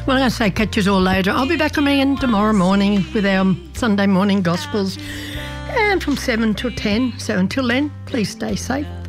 Well, I'm going to say catch us all later. I'll be back on again tomorrow morning with our Sunday morning Gospels, and from 7 till 10. So until then, please stay safe.